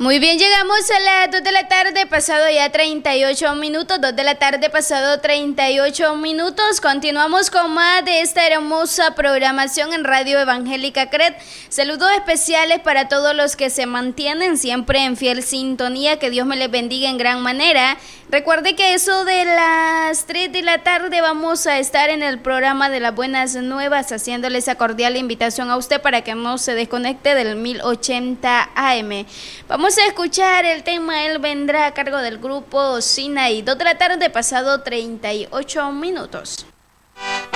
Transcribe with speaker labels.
Speaker 1: Muy bien, llegamos a las 2 de la tarde, pasado ya 38 minutos, 2 de la tarde, pasado 38 minutos. Continuamos con más de esta hermosa programación en Radio Evangélica CRED. Saludos especiales para todos los que se mantienen siempre en fiel sintonía, que Dios me les bendiga en gran manera. Recuerde que eso de las 3 de la tarde vamos a estar en el programa de las Buenas Nuevas, haciéndole esa cordial invitación a usted para que no se desconecte del 1080 AM. Vamos a escuchar el tema Él Vendrá a cargo del grupo Sinaí. 2 de la tarde, pasado 38 minutos.